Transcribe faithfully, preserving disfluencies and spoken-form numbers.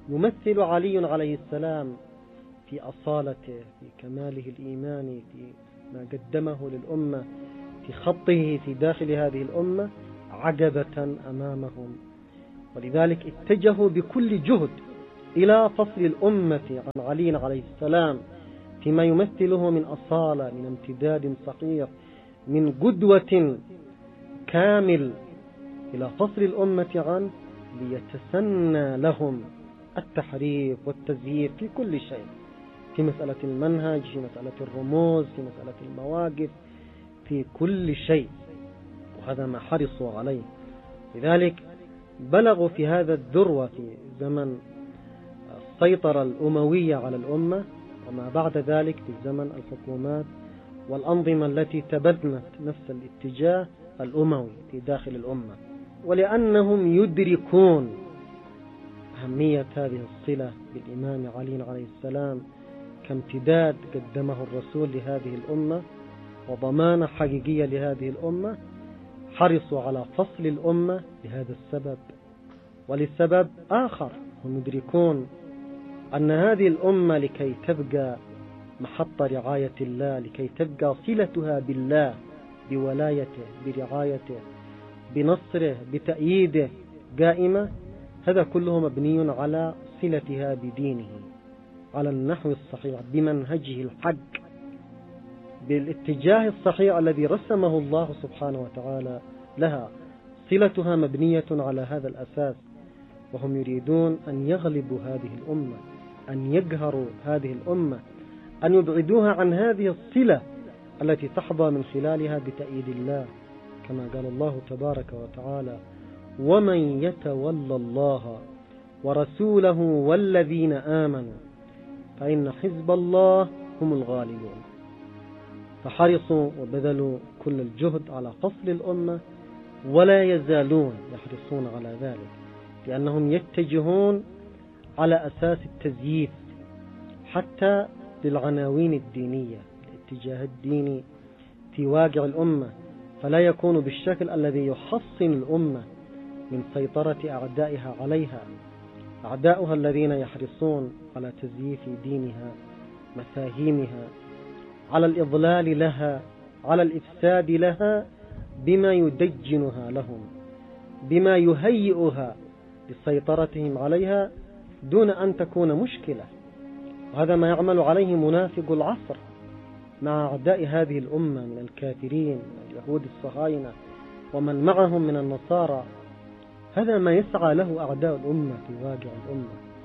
يمثل علي عليه السلام في أصالته، في كماله الإيماني، في ما قدمه للأمة، في خطه في داخل هذه الأمة، عجبة أمامهم. ولذلك اتجهوا بكل جهد إلى فصل الأمة عن علي عليه السلام فيما يمثله من أصالة، من امتداد صحيح، من قدوة كامل، إلى فصل الأمة عنه، ليتسنى لهم التحريف والتزييف في كل شيء، في مسألة المنهج، في مسألة الرموز، في مسألة المواقف، في كل شيء. وهذا ما حرصوا عليه. لذلك بلغوا في هذا الذروة في زمن السيطرة الأموية على الأمة، وما بعد ذلك في زمن الحكومات والأنظمة التي تبنت نفس الاتجاه الأموي في داخل الأمة. ولأنهم يدركون أهمية هذه الصلة بالإمام علي عليه السلام كامتداد قدمه الرسول لهذه الأمة وضمانة حقيقية لهذه الأمة، حرصوا على فصل الأمة لهذا السبب. ولسبب آخر، هم يدركون أن هذه الأمة لكي تبقى محط رعاية الله، لكي تبقى صلتها بالله، بولايته، برعايته، بنصره، بتأييده قائمة، هذا كله مبني على صلتها بدينه على النحو الصحيح، بمنهجه الحق، بالاتجاه الصحيح الذي رسمه الله سبحانه وتعالى لها. صلتها مبنية على هذا الأساس. وهم يريدون أن يغلبوا هذه الأمة، أن يقهروا هذه الأمة، أن يبعدوها عن هذه الصلة التي تحظى من خلالها بتأييد الله، كما قال الله تبارك وتعالى: ومن يتولى الله ورسوله والذين آمنوا فإن حزب الله هم الغالبون. فحرصوا وبذلوا كل الجهد على فصل الأمة، ولا يزالون يحرصون على ذلك، لأنهم يتجهون على أساس التزييف حتى للعناوين الدينية، الاتجاه الديني في واقع الأمة، فلا يكون بالشكل الذي يحصن الأمة من سيطرة أعدائها عليها، أعداؤها الذين يحرصون على تزييف دينها، مفاهيمها، على الإضلال لها، على الإفساد لها، بما يدجنها لهم، بما يهيئها لسيطرتهم عليها دون أن تكون مشكلة. وهذا ما يعمل عليه منافق العصر مع أعداء هذه الأمة من الكافرين، من اليهود الصهاينة، ومن معهم من النصارى. هذا ما يسعى له أعداء الأمة في واقع الأمة.